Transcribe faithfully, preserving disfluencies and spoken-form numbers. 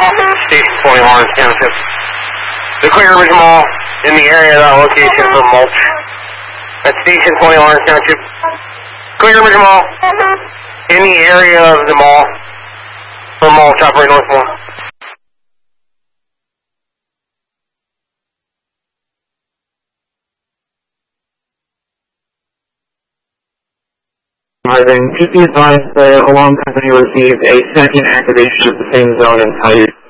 Station twenty Lawrence Township. The Quaker Ridge Mall in the area of that location for mulch. At Station twenty Lawrence Township. Quaker Ridge Mall in the area of the mall for mulch, operate north one. Please be advised that Alarm Company received a second activation of the same zone and type.